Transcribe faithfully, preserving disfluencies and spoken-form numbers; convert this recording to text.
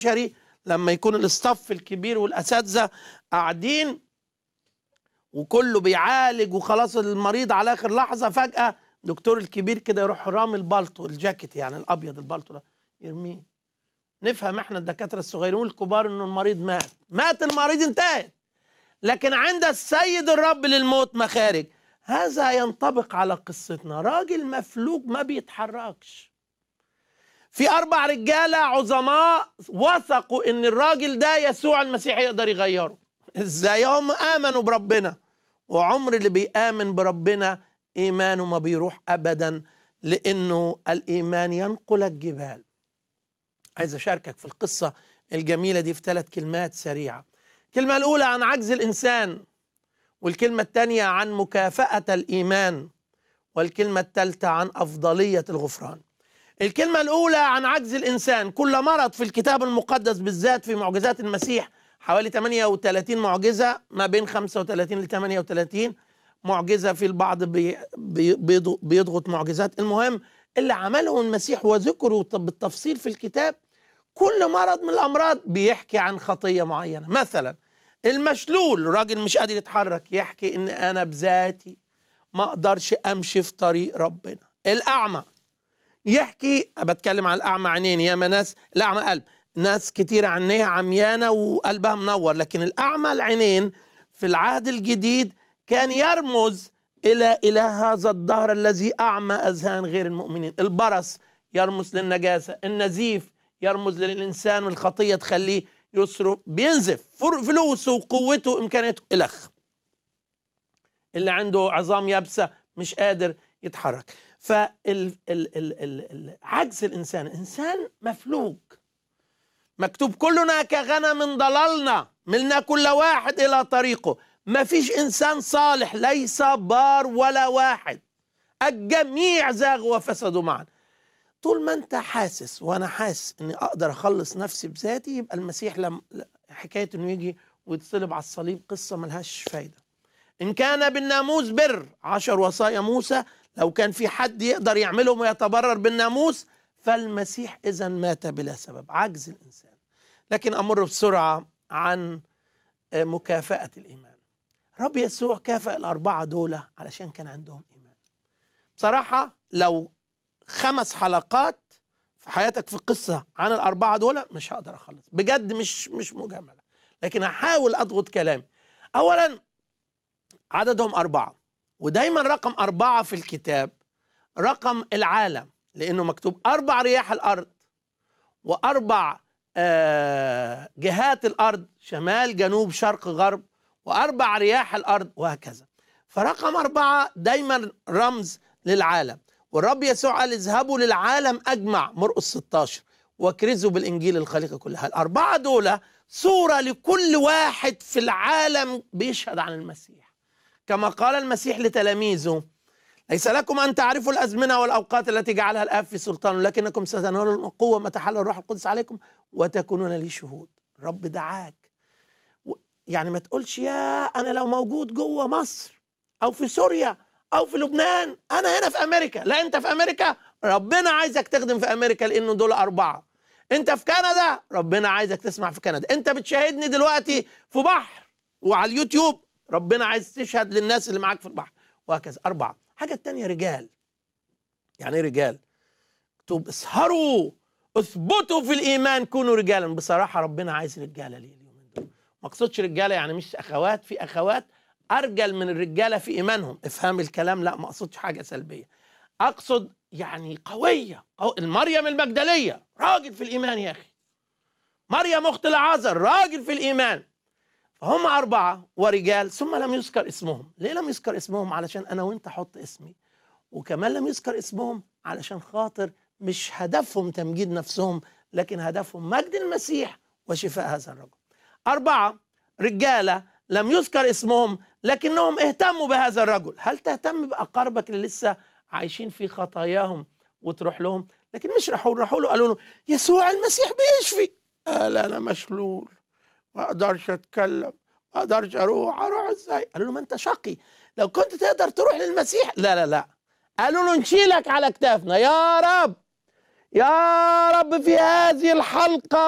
بشري لما يكون الاستاف الكبير والاساتذه قاعدين وكله بيعالج وخلاص المريض على اخر لحظه، فجاه دكتور الكبير كده يروح رامي البالطو الجاكيت يعني الابيض البالطو ده يرميه. نفهم احنا الدكاتره الصغيرين والكبار انه المريض مات، مات المريض انتهت. لكن عند السيد الرب للموت مخارج. هذا ينطبق على قصتنا. راجل مفلوج ما بيتحركش. في أربع رجالة عظماء وثقوا إن الراجل ده يسوع المسيح يقدر يغيره. إزاي؟ هم آمنوا بربنا، وعمر اللي بيآمن بربنا إيمانه ما بيروح أبدا، لأنه الإيمان ينقل الجبال. عايز أشاركك في القصة الجميلة دي في ثلاث كلمات سريعة. الكلمة الأولى عن عجز الإنسان، والكلمة الثانية عن مكافأة الإيمان، والكلمة الثالثة عن أفضلية الغفران. الكلمة الأولى عن عجز الإنسان. كل مرض في الكتاب المقدس بالذات في معجزات المسيح حوالي ثمانية وثلاثين معجزة، ما بين خمسة وثلاثين ل ثمانية وثلاثين معجزة، في البعض بي بي بيضغط معجزات. المهم اللي عمله المسيح وذكره بالتفصيل في الكتاب، كل مرض من الأمراض بيحكي عن خطية معينة. مثلا المشلول، راجل مش قادر يتحرك، يحكي إن أنا بذاتي ما أقدرش أمشي في طريق ربنا. الأعمى يحكي، بتكلم عن الأعمى عينين، ياما ناس الأعمى قلب، ناس كتير عينيها عميانة وقلبها منور، لكن الأعمى العينين في العهد الجديد كان يرمز إلى إلى هذا الدهر الذي أعمى أذهان غير المؤمنين. البرص يرمز للنجاسة، النزيف يرمز للإنسان والخطية تخليه يصرف بينزف فلوسه وقوته وإمكانياته إلخ. اللي عنده عظام يابسة مش قادر يتحرك. فعجز الإنسان، إنسان مفلوج. مكتوب كلنا كغنم ضللنا ملنا كل واحد إلى طريقه. ما فيش إنسان صالح، ليس بار ولا واحد، الجميع زاغوا وفسدوا معا. طول ما أنت حاسس وأنا حاسس أني أقدر أخلص نفسي بذاتي، يبقى المسيح لم حكاية أنه يجي ويتصلب على الصليب قصة ملهاش فايدة. إن كان بالناموس بر، عشر وصايا موسى لو كان في حد يقدر يعملهم ويتبرر بالناموس، فالمسيح إذن مات بلا سبب. عجز الإنسان. لكن أمر بسرعة عن مكافأة الإيمان. رب يسوع كافأ الأربعة دول علشان كان عندهم إيمان. بصراحة لو خمس حلقات في حياتك في قصة عن الأربعة دول مش هقدر أخلص بجد، مش مش مجاملة، لكن هحاول أضغط كلامي. أولا عددهم أربعة، ودايما رقم أربعة في الكتاب رقم العالم، لأنه مكتوب أربع رياح الأرض وأربع آه جهات الأرض، شمال جنوب شرق غرب، وأربع رياح الأرض وهكذا. فرقم أربعة دايما رمز للعالم. والرب يسوع قال اذهبوا للعالم أجمع، مرقس ستاشر، واكرزوا بالإنجيل الخليقة كلها. الأربعة دول صورة لكل واحد في العالم بيشهد عن المسيح. كما قال المسيح لتلاميذه ليس لكم أن تعرفوا الأزمنة والأوقات التي جعلها الآب في سلطانه، لكنكم ستنالون القوة متى حل الروح القدس عليكم وتكونون لي شهود. الرب دعاك، يعني ما تقولش يا أنا لو موجود جوه مصر أو في سوريا أو في لبنان، أنا هنا في أمريكا. لا، أنت في أمريكا، ربنا عايزك تخدم في أمريكا لأنه دول أربعة. أنت في كندا، ربنا عايزك تسمع في كندا. أنت بتشاهدني دلوقتي في بحر وعلى اليوتيوب، ربنا عايز تشهد للناس اللي معاك في البحر، وهكذا. أربعة. حاجة التانية رجال. يعني ايه رجال؟ مكتوب اسهروا اثبتوا في الإيمان كونوا رجالا. بصراحة ربنا عايز رجالة ليه اليومين دول. ما اقصدش رجالة يعني مش أخوات، في أخوات أرجل من الرجالة في إيمانهم، افهم الكلام، لا ما اقصدش حاجة سلبية، أقصد يعني قوية. أو المريم المجدلية راجل في الإيمان يا أخي، مريم أخت العازر راجل في الإيمان. هم أربعة ورجال، ثم لم يذكر اسمهم. ليه لم يذكر اسمهم؟ علشان أنا وإنت حط اسمي. وكمان لم يذكر اسمهم علشان خاطر مش هدفهم تمجيد نفسهم، لكن هدفهم مجد المسيح وشفاء هذا الرجل. أربعة رجالة لم يذكر اسمهم، لكنهم اهتموا بهذا الرجل. هل تهتم بأقاربك اللي لسه عايشين في خطاياهم وتروح لهم؟ لكن مش راحوا راحوا له قالوا له يسوع المسيح بيشفي. قال أنا مشلول، ما اقدرش اتكلم، ما اقدرش اروح اروح ازاي؟ قالوا له ما انت شقي، لو كنت تقدر تروح للمسيح. لا لا لا، قالوا له نشيلك على كتافنا يا رب. يا رب في هذه الحلقة